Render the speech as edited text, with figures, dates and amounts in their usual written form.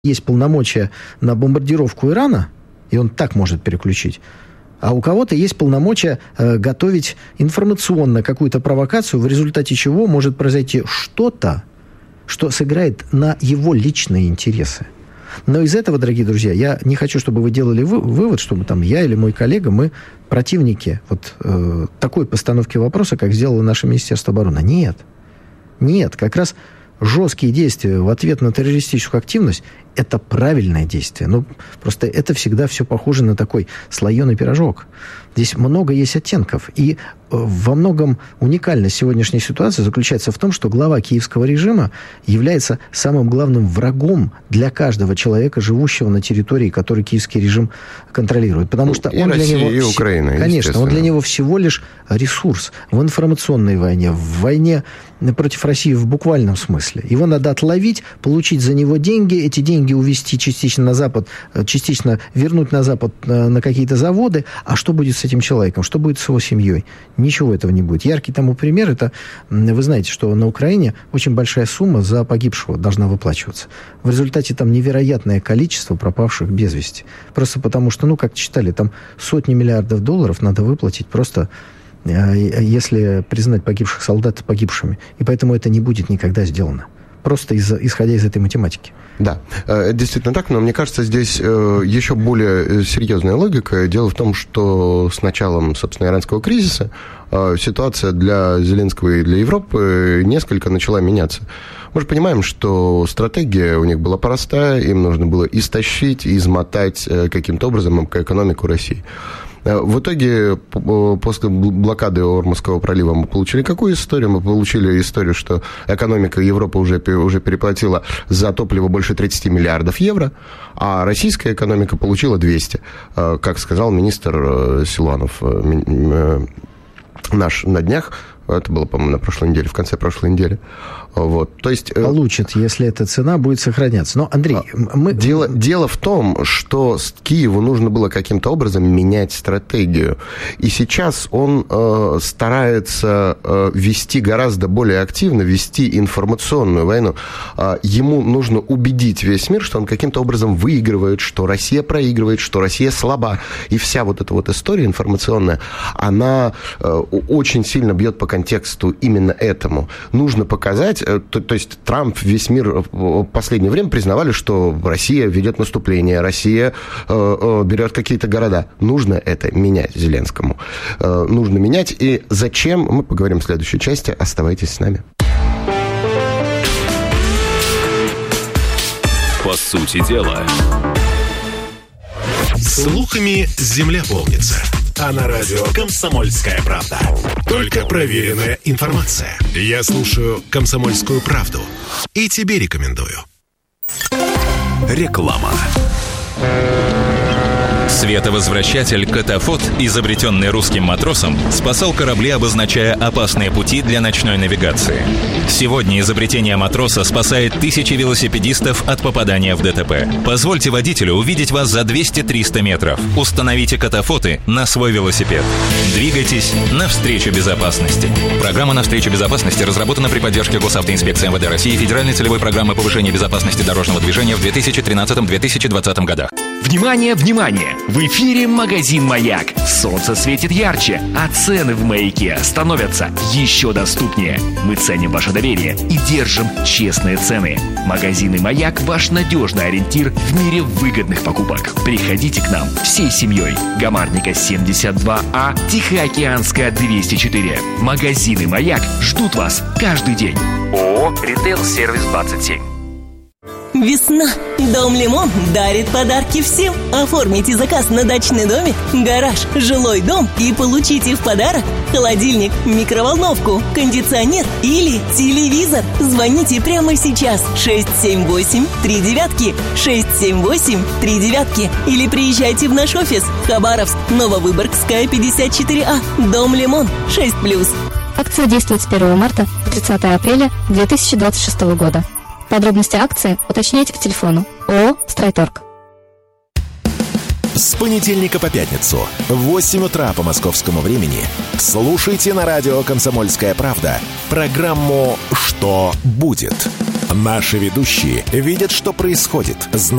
есть полномочия на бомбардировку Ирана, и он так может переключить, а у кого-то есть полномочия готовить информационно какую-то провокацию, в результате чего может произойти что-то, что сыграет на его личные интересы. Но из этого, дорогие друзья, я не хочу, чтобы вы делали вывод, чтобы там я или мой коллега, мы противники вот такой постановки вопроса, как сделало наше Министерство обороны. Нет, как раз жесткие действия в ответ на террористическую активность – это правильное действие. Но просто это всегда все похоже на такой слоеный пирожок. Здесь много есть оттенков. И во многом уникальность сегодняшней ситуации заключается в том, что глава киевского режима является самым главным врагом для каждого человека, живущего на территории, которую киевский режим контролирует. Потому что и он Россия, для него... и Украина, конечно, он для него всего лишь ресурс в информационной войне, в войне против России в буквальном смысле. Его надо отловить, получить за него деньги, эти деньги увезти частично на Запад, частично вернуть на Запад на какие-то заводы. А что будет с этим человеком? Что будет с его семьей? Ничего этого не будет. Яркий тому пример, это, вы знаете, что на Украине очень большая сумма за погибшего должна выплачиваться. В результате там невероятное количество пропавших без вести. Просто потому что, как читали, там сотни миллиардов долларов надо выплатить просто, если признать погибших солдат погибшими. И поэтому это не будет никогда сделано. Просто исходя из этой математики. Да, это действительно так, но мне кажется, здесь еще более серьезная логика. Дело в том, что с началом, собственно, иранского кризиса ситуация для Зеленского и для Европы несколько начала меняться. Мы же понимаем, что стратегия у них была простая, им нужно было истощить и измотать каким-то образом экономику России. В итоге, после блокады Ормузского пролива мы получили какую историю? Мы получили историю, что экономика Европы уже переплатила за топливо больше 30 миллиардов евро, а российская экономика получила 200, как сказал министр Силуанов наш на днях. Это было, по-моему, на прошлой неделе, в конце прошлой недели. Вот. То есть, получит, если эта цена будет сохраняться. Но, Андрей, Дело в том, что Киеву нужно было каким-то образом менять стратегию. И сейчас он старается вести гораздо более активно, вести информационную войну. Ему нужно убедить весь мир, что он каким-то образом выигрывает, что Россия проигрывает, что Россия слаба. И вся вот эта вот история информационная, она очень сильно бьет по контексту именно этому. Нужно показать, то есть Трамп, весь мир в последнее время признавали, что Россия ведет наступление, Россия берет какие-то города. Нужно это менять Зеленскому. Нужно менять. И зачем, мы поговорим в следующей части. Оставайтесь с нами. По сути дела. Слухами земля полнится. А на радио «Комсомольская правда» только проверенная информация. Я слушаю «Комсомольскую правду» и тебе рекомендую. Реклама. Световозвращатель «Катафот», изобретенный русским матросом, спасал корабли, обозначая опасные пути для ночной навигации. Сегодня изобретение матроса спасает тысячи велосипедистов от попадания в ДТП. Позвольте водителю увидеть вас за 200-300 метров. Установите «Катафоты» на свой велосипед. Двигайтесь навстречу безопасности. Программа «Навстречу безопасности» разработана при поддержке Госавтоинспекции МВД России и Федеральной целевой программы повышения безопасности дорожного движения в 2013-2020 годах. Внимание, внимание! В эфире магазин «Маяк». Солнце светит ярче, а цены в «Маяке» становятся еще доступнее. Мы ценим ваше доверие и держим честные цены. Магазин «Маяк» – ваш надежный ориентир в мире выгодных покупок. Приходите к нам всей семьей. Гамарника 72А, Тихоокеанская 204. Магазины «Маяк» ждут вас каждый день. ООО «Ритейл-сервис 27». Весна. Дом Лимон дарит подарки всем. Оформите заказ на дачный домик, гараж, жилой дом и получите в подарок холодильник, микроволновку, кондиционер или телевизор. Звоните прямо сейчас 678-39, 678-39 или приезжайте в наш офис в Хабаровск, Нововыборгская, 54А, Дом Лимон, 6+. Акция действует с 1 марта по 30 апреля 2026 года. Подробности акции уточняйте по телефону ООО «Стройторг». С понедельника по пятницу в 8 утра по московскому времени слушайте на радио «Комсомольская правда» программу «Что будет?». Наши ведущие видят, что происходит, знают,